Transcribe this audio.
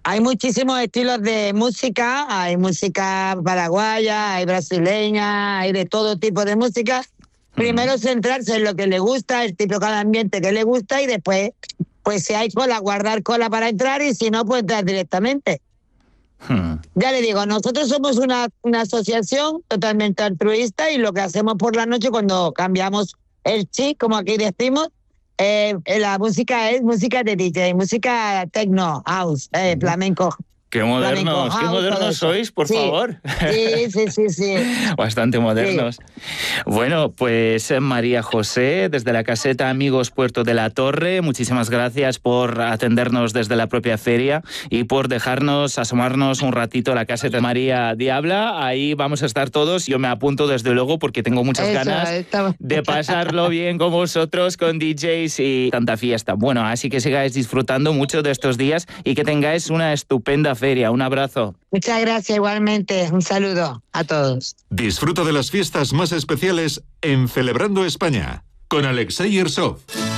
Hay muchísimos estilos de música, hay música paraguaya, hay brasileña, hay de todo tipo de música. Primero centrarse en lo que le gusta, el tipo de ambiente que le gusta y después, pues si hay cola, guardar cola para entrar y si no, pues entrar directamente. Ya le digo, nosotros somos una asociación totalmente altruista y lo que hacemos por la noche cuando cambiamos el chip, como aquí decimos, la música es música de DJ, música techno, house, flamenco. Qué modernos sois, por favor. Sí. Bastante modernos. Sí. Bueno, pues María José, desde la caseta Amigos Puerto de la Torre, muchísimas gracias por atendernos desde la propia feria y por dejarnos asomarnos un ratito a la caseta María Diabla. Ahí vamos a estar todos. Yo me apunto desde luego porque tengo muchas ganas de pasarlo bien con vosotros, con DJs y tanta fiesta. Bueno, así que sigáis disfrutando mucho de estos días y que tengáis una estupenda feria. Un abrazo. Muchas gracias, igualmente. Un saludo a todos. Disfruta de las fiestas más especiales en Celebrando España con Alexei Irsov.